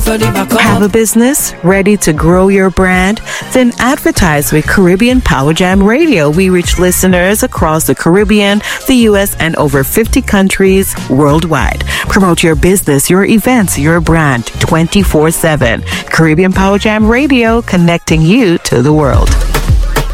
Have a business ready to grow your brand? Then advertise with Caribbean Power Jam Radio. We reach listeners across the Caribbean, the U.S., and over 50 countries worldwide. Promote your business, your events, your brand 24/7. Caribbean Power Jam Radio, connecting you to the world.